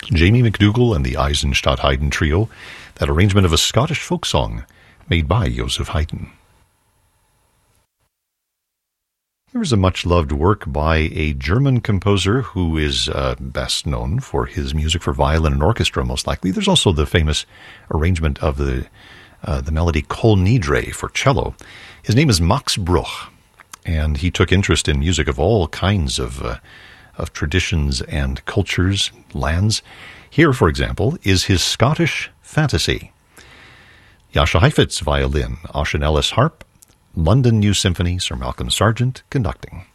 Jamie McDougall and the Eisenstadt Haydn Trio, that arrangement of a Scottish folk song made by Joseph Haydn. Here's a much-loved work by a German composer who is best known for his music for violin and orchestra, most likely. There's also the famous arrangement of the melody Kol Nidre for cello. His name is Max Bruch, and he took interest in music of all kinds of traditions and cultures, lands. Here, for example, is his Scottish Fantasy. Jascha Heifetz, violin, Ossian Ellis, harp, London New Symphony, Sir Malcolm Sargent conducting.